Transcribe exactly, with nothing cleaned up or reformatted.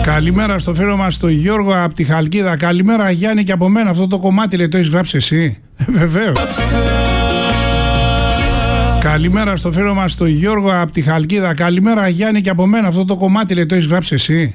Καλημέρα στο φίλο μας τον Γιώργο από τη Χαλκίδα. Καλημέρα Γιάννη, και από μένα αυτό το κομμάτι λέει, το έχεις γράψει εσύ? Βεβαίως. Καλημέρα στο φίλο μας τον Γιώργο από τη Χαλκίδα. Καλημέρα Γιάννη, και από μένα αυτό το κομμάτι λέει, το έχεις γράψει εσύ?